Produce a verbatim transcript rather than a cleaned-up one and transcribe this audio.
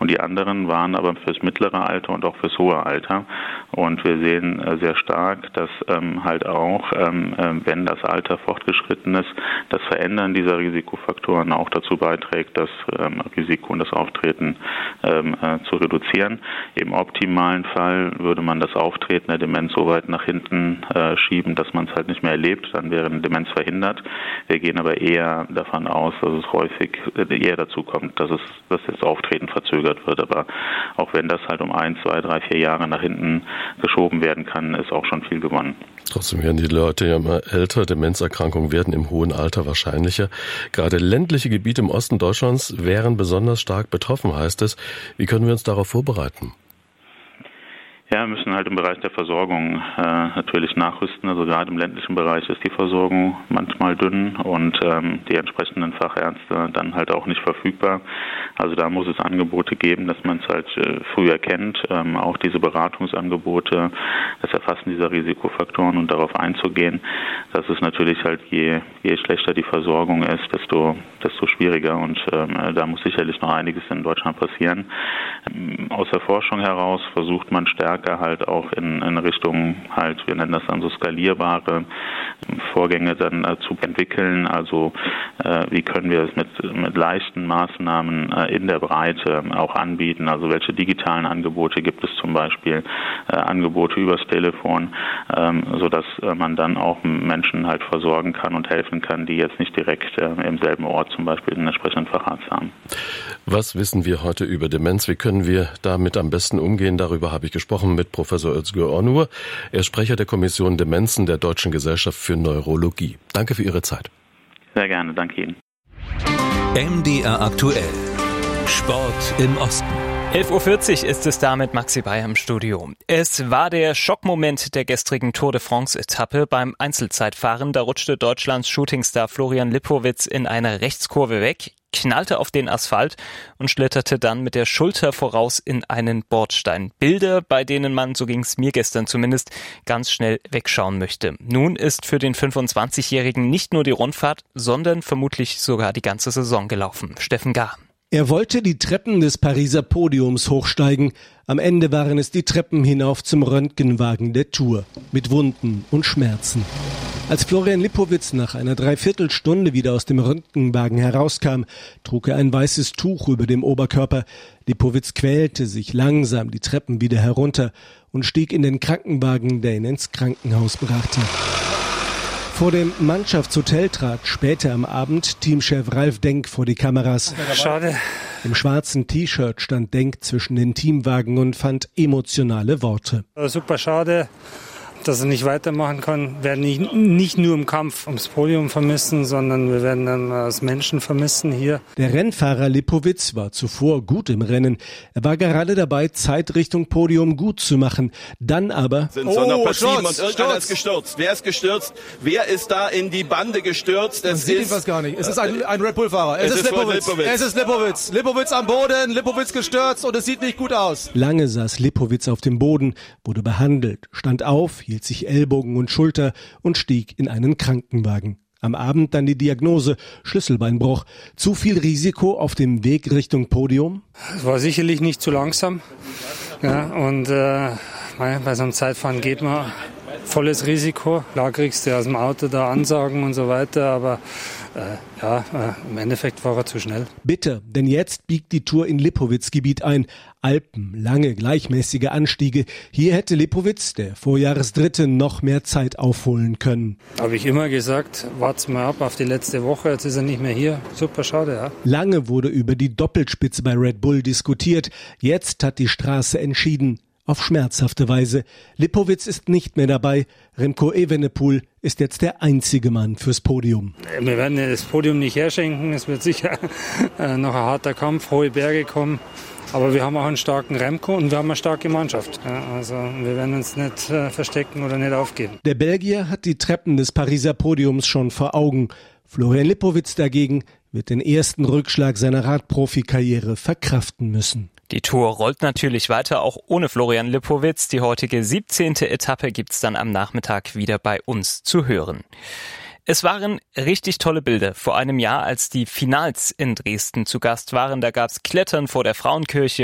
Und die anderen waren aber fürs mittlere Alter und auch fürs hohe Alter. Und wir sehen äh, sehr stark, dass ähm, halt auch, ähm, äh, wenn das Alter fortgeschritten ist, das Verändern dieser Risikofaktoren auch dazu beiträgt, das ähm, Risiko und das Auftreten ähm, äh, zu reduzieren. Im optimalen Fall würde man das Auftreten der Demenz so weit nach hinten äh, schieben, dass man es halt nicht mehr erlebt, dann wäre eine Demenz verhindert. Wir gehen aber eher davon aus, dass es häufig eher dazu kommt, dass es dass das Auftreten verzögert wird. Aber auch wenn das halt um ein, zwei, drei, vier Jahre nach hinten geschoben werden kann, ist auch schon viel gewonnen. Trotzdem werden die Leute ja immer älter, Demenzerkrankungen werden im hohen Alter wahrscheinlicher. Gerade ländliche Gebiete im Osten Deutschlands wären besonders stark betroffen, heißt es. Wie können wir uns darauf vorbereiten? Ja, wir müssen halt im Bereich der Versorgung äh, natürlich nachrüsten. Also gerade im ländlichen Bereich ist die Versorgung manchmal dünn und ähm, die entsprechenden Fachärzte dann halt auch nicht verfügbar. Also da muss es Angebote geben, dass man es halt äh, früh erkennt. Ähm, auch diese Beratungsangebote, das Erfassen dieser Risikofaktoren und darauf einzugehen. Das ist natürlich halt, je, je schlechter die Versorgung ist, desto, desto schwieriger. Und ähm, da muss sicherlich noch einiges in Deutschland passieren. Ähm, aus der Forschung heraus versucht man stärker halt auch in, in Richtung halt, wir nennen das dann so skalierbare Vorgänge dann äh, zu entwickeln. Also äh, wie können wir es mit, mit leichten Maßnahmen äh, in der Breite auch anbieten? Also welche digitalen Angebote gibt es zum Beispiel? Äh, Angebote übers Telefon, ähm, sodass äh, man dann auch Menschen halt versorgen kann und helfen kann, die jetzt nicht direkt äh, im selben Ort zum Beispiel einen entsprechenden Facharzt haben. Was wissen wir heute über Demenz? Wie können wir damit am besten umgehen? Darüber habe ich gesprochen mit Professor Özgür Onur. Er ist Sprecher der Kommission Demenzen der Deutschen Gesellschaft für Neurologie. Danke für Ihre Zeit. Sehr gerne, danke Ihnen. M D R aktuell. Sport im Osten. elf Uhr vierzig ist es da mit Maxi Bayer im Studio. Es war der Schockmoment der gestrigen Tour de France-Etappe beim Einzelzeitfahren. Da rutschte Deutschlands Shootingstar Florian Lipowitz in einer Rechtskurve weg, knallte auf den Asphalt und schlitterte dann mit der Schulter voraus in einen Bordstein. Bilder, bei denen man, so ging es mir gestern zumindest, ganz schnell wegschauen möchte. Nun ist für den fünfundzwanzigjährigen nicht nur die Rundfahrt, sondern vermutlich sogar die ganze Saison gelaufen. Steffen Gahr. Er wollte die Treppen des Pariser Podiums hochsteigen. Am Ende waren es die Treppen hinauf zum Röntgenwagen der Tour mit Wunden und Schmerzen. Als Florian Lipowitz nach einer Dreiviertelstunde wieder aus dem Röntgenwagen herauskam, trug er ein weißes Tuch über dem Oberkörper. Lipowitz quälte sich langsam die Treppen wieder herunter und stieg in den Krankenwagen, der ihn ins Krankenhaus brachte. Vor dem Mannschaftshotel trat später am Abend Teamchef Ralf Denk vor die Kameras. Schade. Im schwarzen T-Shirt stand Denk zwischen den Teamwagen und fand emotionale Worte. Super schade, dass er nicht weitermachen kann. Wir werden nicht, nicht nur im Kampf ums Podium vermissen, sondern wir werden dann als Menschen vermissen hier. Der Rennfahrer Lipowitz war zuvor gut im Rennen. Er war gerade dabei, Zeit Richtung Podium gut zu machen. Dann aber... Sind so noch passiert und irgendeiner ist gestürzt. Wer ist gestürzt? Wer ist da in die Bande gestürzt? Es sieht ihn fast gar nicht. Es ist ein, ein Red Bull-Fahrer. Es, es ist Lipowitz. Lipowitz. Es ist Lipowitz. Lipowitz am Boden, Lipowitz gestürzt und es sieht nicht gut aus. Lange saß Lipowitz auf dem Boden, wurde behandelt, stand auf, hielt sich Ellbogen und Schulter und stieg in einen Krankenwagen. Am Abend dann die Diagnose, Schlüsselbeinbruch. Zu viel Risiko auf dem Weg Richtung Podium? Es war sicherlich nicht zu langsam. Ja, und äh, bei so einem Zeitfahren geht man volles Risiko. Klar kriegst du aus dem Auto da Ansagen und so weiter, aber äh, ja, äh, im Endeffekt war er zu schnell. Bitter, denn jetzt biegt die Tour in Lipowitz-Gebiet ein. Alpen, lange, gleichmäßige Anstiege. Hier hätte Lipowitz, der Vorjahresdritte, noch mehr Zeit aufholen können. Habe ich immer gesagt, wart's mal ab auf die letzte Woche, jetzt ist er nicht mehr hier. Super schade, ja. Lange wurde über die Doppelspitze bei Red Bull diskutiert. Jetzt hat die Straße entschieden. Auf schmerzhafte Weise. Lipowitz ist nicht mehr dabei. Remco Evenepoel ist jetzt der einzige Mann fürs Podium. Wir werden das Podium nicht herschenken. Es wird sicher noch ein harter Kampf, hohe Berge kommen. Aber wir haben auch einen starken Remco und wir haben eine starke Mannschaft. Ja, also wir werden uns nicht äh, verstecken oder nicht aufgeben. Der Belgier hat die Treppen des Pariser Podiums schon vor Augen. Florian Lipowitz dagegen wird den ersten Rückschlag seiner Radprofikarriere verkraften müssen. Die Tour rollt natürlich weiter, auch ohne Florian Lipowitz. Die heutige siebzehnte Etappe gibt's dann am Nachmittag wieder bei uns zu hören. Es waren richtig tolle Bilder vor einem Jahr, als die Finals in Dresden zu Gast waren. Da gab's Klettern vor der Frauenkirche.